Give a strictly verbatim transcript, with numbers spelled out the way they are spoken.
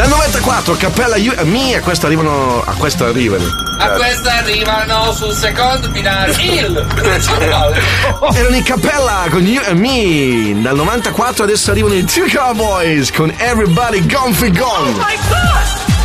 Dal novantaquattro Cappella You and Me, a questo arrivano. A questo arrivano. A questo arrivano sul secondo finale. Il Erano i Cappella con You and Me. Dal novantaquattro adesso arrivano i Two Cowboys con Everybody Gone for Gone. Oh my God!